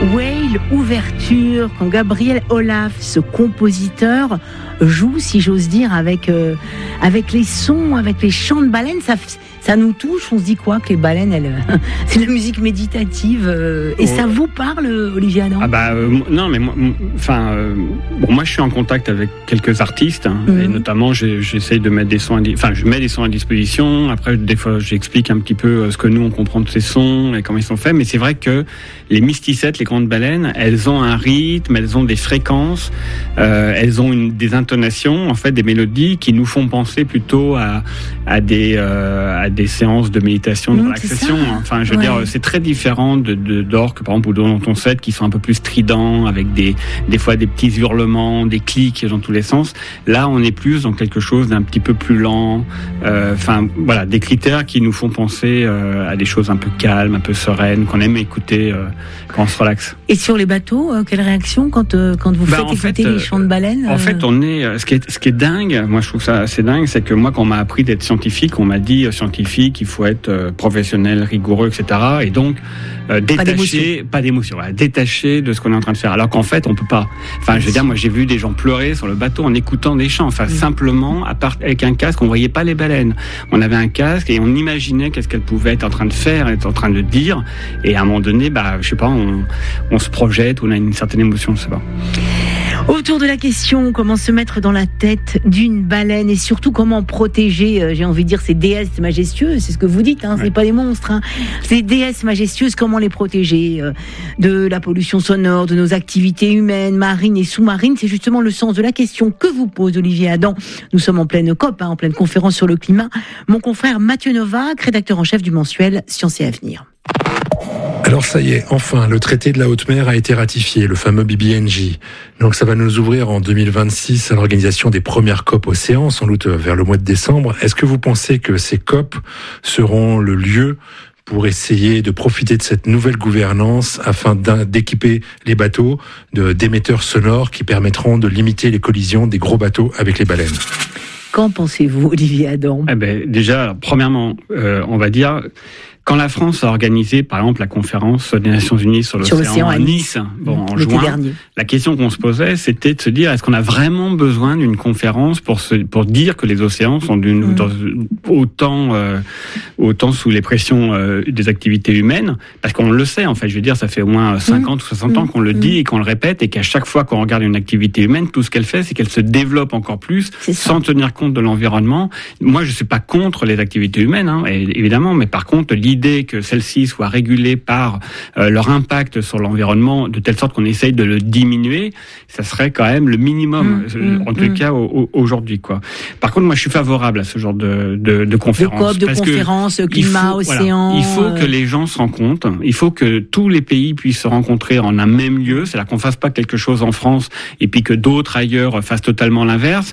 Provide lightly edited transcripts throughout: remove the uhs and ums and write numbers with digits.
Whale, ouverture, quand Gabriel Olaf, ce compositeur, joue, si j'ose dire, avec les sons, avec les chants de baleines, ça nous touche. On se dit quoi que les baleines, c'est de la musique méditative. Et ça vous parle, Olivier Adam ? Non, mais moi je suis en contact avec quelques artistes, et notamment j'essaye de mettre des sons, je mets des sons à disposition. Après, des fois, j'explique un petit peu ce que nous on comprend de ces sons et comment ils sont faits. Mais c'est vrai que les mysticettes, les grandes baleines, elles ont un rythme, elles ont des fréquences, elles ont des intonations, en fait, des mélodies qui nous font penser plutôt à des séances de méditation, de relaxation. Enfin, je veux dire, c'est très différent d'orques, par exemple, ou d'Anton 7, qui sont un peu plus stridents, avec des fois des petits hurlements, des clics dans tous les sens. Là, on est plus dans quelque chose d'un petit peu plus lent. Des critères qui nous font penser à des choses un peu calmes, un peu sereines, qu'on aime écouter quand on se relaxe. Et sur les bateaux, quelle réaction quand vous faites écouter les chants de baleines ? En fait, on est. Ce qui est dingue, moi je trouve ça assez dingue, c'est que moi, quand on m'a appris d'être scientifique, on m'a dit scientifique, il faut être professionnel, rigoureux, etc. Et donc détaché de ce qu'on est en train de faire. Alors qu'en fait, on peut pas. Enfin, je veux dire, moi j'ai vu des gens pleurer sur le bateau en écoutant des chants. Enfin, simplement, à part avec un casque, on voyait pas les baleines. On avait un casque et on imaginait qu'est-ce qu'elles pouvaient être en train de faire, être en train de dire. Et à un moment donné, je sais pas, on se projette, on a une certaine émotion, je sais pas. Autour de la question, comment se mettre dans la tête d'une baleine et surtout comment protéger, j'ai envie de dire, ces déesses majestueuses, c'est ce que vous dites, c'est pas des monstres, ces déesses majestueuses, comment les protéger de la pollution sonore, de nos activités humaines, marines et sous-marines, c'est justement le sens de la question que vous pose Olivier Adam. Nous sommes en pleine COP, en pleine conférence sur le climat. Mon confrère Mathieu Novak, rédacteur en chef du mensuel Science et Avenir. Alors ça y est, enfin, le traité de la haute mer a été ratifié, le fameux BBNJ. Donc ça va nous ouvrir en 2026 à l'organisation des premières COP océans, sans doute vers le mois de décembre. Est-ce que vous pensez que ces COP seront le lieu pour essayer de profiter de cette nouvelle gouvernance afin d'équiper les bateaux d'émetteurs sonores qui permettront de limiter les collisions des gros bateaux avec les baleines ? Qu'en pensez-vous, Olivier Adam ? Déjà, premièrement, on va dire... Quand la France a organisé, par exemple, la conférence des Nations Unies sur l'océan à Nice, en juin, dernier. La question qu'on se posait, c'était de se dire, est-ce qu'on a vraiment besoin d'une conférence pour dire que les océans sont autant sous les pressions des activités humaines? Parce qu'on le sait, en fait, je veux dire, ça fait au moins 50 ou 60 ans qu'on le dit et qu'on le répète, et qu'à chaque fois qu'on regarde une activité humaine, tout ce qu'elle fait, c'est qu'elle se développe encore plus, sans tenir compte de l'environnement. Moi, je suis pas contre les activités humaines, évidemment, mais par contre, l'idée que celles-ci soient régulées par leur impact sur l'environnement, de telle sorte qu'on essaye de le diminuer, ça serait quand même le minimum, en tout cas aujourd'hui, quoi. Par contre, moi, je suis favorable à ce genre de conférences. De conférences, climat, océan. Il faut que les gens se rencontrent. Il faut que tous les pays puissent se rencontrer en un même lieu. C'est-à-dire qu'on fasse pas quelque chose en France et puis que d'autres ailleurs fassent totalement l'inverse,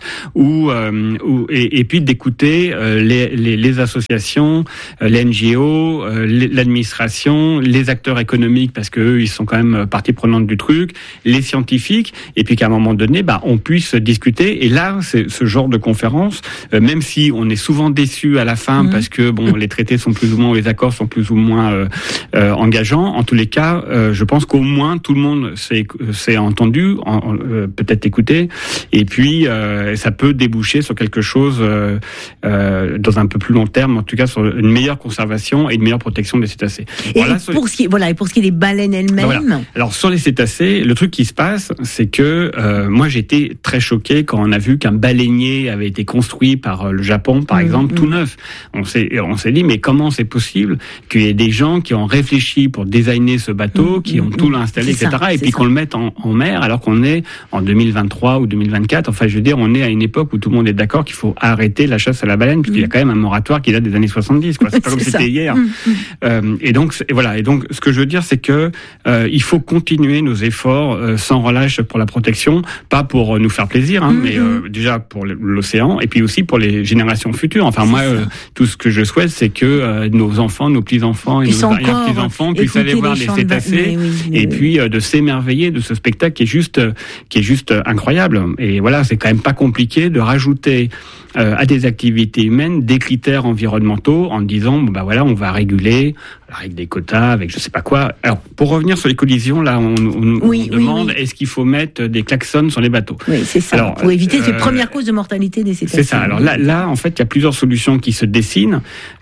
et puis d'écouter les associations, les NGO, l'administration, les acteurs économiques, parce que eux, ils sont quand même partie prenante du truc, les scientifiques, et puis qu'à un moment donné, on puisse discuter. Et là, c'est ce genre de conférence, même si on est souvent déçu à la fin, parce que les traités sont plus ou moins, les accords sont plus ou moins engageants. En tous les cas, je pense qu'au moins tout le monde s'est entendu, peut-être écouté, et puis ça peut déboucher sur quelque chose dans un peu plus long terme, en tout cas sur une meilleure conservation et une meilleure protection des cétacés. Et pour ce qui est des baleines elles-mêmes. Voilà. Alors sur les cétacés, le truc qui se passe, c'est que moi j'ai été très choqué quand on a vu qu'un baleinier avait été construit par le Japon, par exemple, tout neuf. On s'est dit, mais comment c'est possible qu'il y ait des gens qui ont réfléchi pour designer ce bateau, qui ont tout installé, etc., et puis qu'on le mette en mer, alors qu'on est en 2023 ou 2024. Enfin, je veux dire, on est à une époque où tout le monde est d'accord qu'il faut arrêter la chasse à la baleine, puisqu'il y a quand même un moratoire qui date des années 70, quoi. C'est pas comme c'était hier. Et donc, ce que je veux dire, c'est que il faut continuer nos efforts sans relâche pour la protection, pas pour nous faire plaisir, mais déjà pour l'océan, et puis aussi pour les générations futures. Enfin, moi, tout ce que je souhaite, c'est que nos enfants, nos petits-enfants et nos arrière-petits-enfants puissent aller voir les cétacés, et puis de s'émerveiller de ce spectacle qui est juste incroyable. Et voilà, c'est quand même pas compliqué de rajouter à des activités humaines des critères environnementaux en disant on va réguler avec des quotas, avec je sais pas quoi. Alors, pour revenir sur les collisions, là, on demande est-ce qu'il faut mettre des klaxons sur les bateaux. Oui, c'est ça. Alors, pour éviter ces premières causes de mortalité des cétacés. C'est ça. Alors là, en fait, il y a plusieurs solutions qui se dessinent.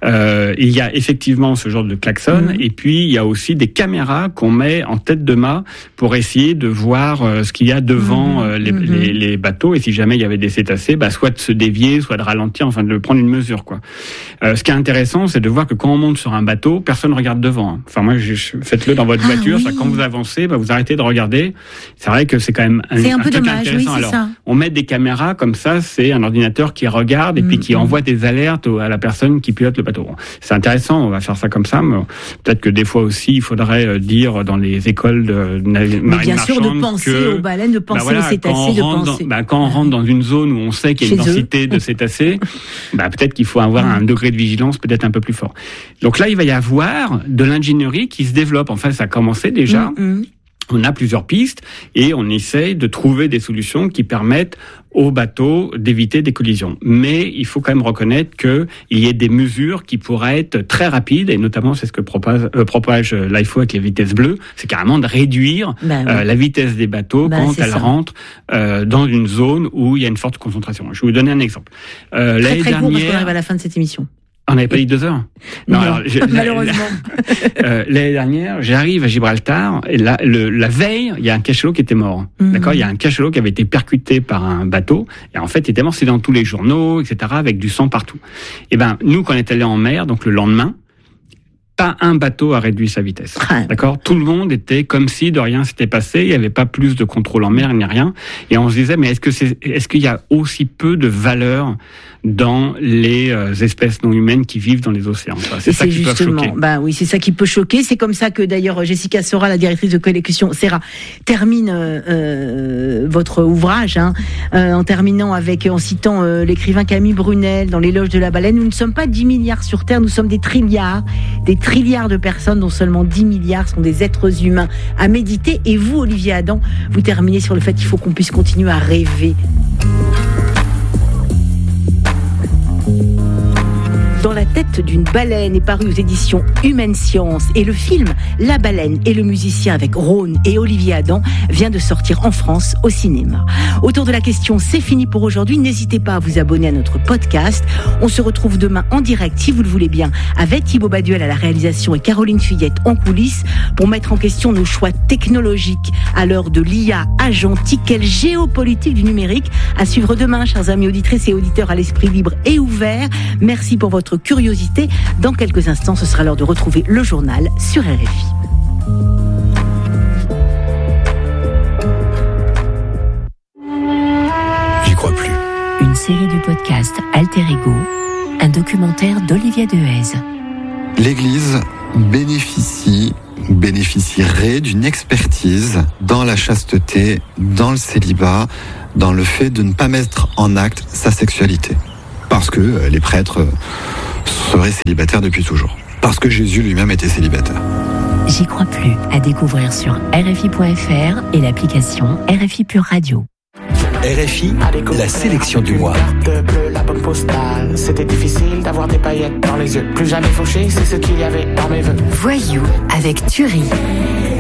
Il y a effectivement ce genre de klaxon, et puis il y a aussi des caméras qu'on met en tête de mât pour essayer de voir ce qu'il y a devant les bateaux, et si jamais il y avait des cétacés, soit de se dévier, soit de ralentir, enfin de prendre une mesure, quoi. Ce qui est intéressant, c'est de voir que quand on monte sur un bateau, personne ne regarde devant. Enfin, moi, faites-le dans votre voiture. Oui. Quand vous avancez, vous arrêtez de regarder. C'est vrai que c'est quand même un peu dommage. Oui, c'est ça. On met des caméras comme ça, c'est un ordinateur qui regarde et puis qui envoie des alertes à la personne qui pilote le bateau. C'est intéressant, on va faire ça comme ça, mais peut-être que des fois aussi, il faudrait dire dans les écoles de marine marchande, bien sûr, de penser aux baleines, de penser aux cétacés, quand on rentre dans une zone où on sait qu'il y a une densité de cétacés, peut-être qu'il faut avoir un degré de vigilance peut-être un peu plus fort. Donc là, il va y avoir de l'ingénierie qui se développe. Enfin, ça a commencé déjà. On a plusieurs pistes et on essaye de trouver des solutions qui permettent aux bateaux d'éviter des collisions. Mais il faut quand même reconnaître qu'il y a des mesures qui pourraient être très rapides, et notamment c'est ce que propage l'IFO avec les vitesses bleues, c'est carrément de réduire la vitesse des bateaux quand elles rentrent dans une zone où il y a une forte concentration. Je vais vous donner un exemple. Très court parce qu'on arrive à la fin de cette émission. On n'avait pas dit 2 heures. Non, alors, malheureusement. L'année dernière, j'arrive à Gibraltar et là, la veille, il y a un cachalot qui était mort. D'accord, il y a un cachalot qui avait été percuté par un bateau et en fait, il était mort. C'est dans tous les journaux, etc., avec du sang partout. Et nous, quand on est allé en mer, donc le lendemain, pas un bateau a réduit sa vitesse. D'accord, tout le monde était comme si de rien s'était passé. Il n'y avait pas plus de contrôle en mer ni rien. Et on se disait, mais est-ce qu'il y a aussi peu de valeur dans les espèces non humaines qui vivent dans les océans? C'est ça qui peut choquer. Oui, c'est ça qui peut choquer. C'est comme ça que d'ailleurs Jessica Sora, la directrice de collection Serra, termine votre ouvrage en terminant en citant l'écrivain Camille Brunel dans l'Éloge de la baleine. Nous ne sommes pas 10 milliards sur Terre, nous sommes des trilliards de personnes, dont seulement 10 milliards sont des êtres humains à méditer. Et vous, Olivier Adam, vous terminez sur le fait qu'il faut qu'on puisse continuer à rêver. Dans la tête d'une baleine est paru aux éditions Humaine Science, et le film La baleine et le musicien avec Rhône et Olivier Adam vient de sortir en France au cinéma. Autour de la question, c'est fini pour aujourd'hui. N'hésitez pas à vous abonner à notre podcast. On se retrouve demain en direct, si vous le voulez bien, avec Thibaut Baduel à la réalisation et Caroline Fillette en coulisses pour mettre en question nos choix technologiques à l'heure de l'IA agentique. Quelle géopolitique du numérique à suivre demain, chers amis auditrices et auditeurs à l'esprit libre et ouvert. Merci pour votre curiosité. Dans quelques instants, ce sera l'heure de retrouver le journal sur RFI. J'y crois plus. Une série du podcast Alter Ego, un documentaire d'Olivier Dehaze. L'Église bénéficierait d'une expertise dans la chasteté, dans le célibat, dans le fait de ne pas mettre en acte sa sexualité. Parce que les prêtres seraient célibataires depuis toujours. Parce que Jésus lui-même était célibataire. J'y crois plus, à découvrir sur RFI.fr et l'application RFI Pure Radio. RFI, la sélection du mois. La bonne postale, c'était difficile d'avoir des paillettes dans les yeux. Plus jamais fauché, c'est ce qu'il y avait dans mes vœux. Voyou avec Thury.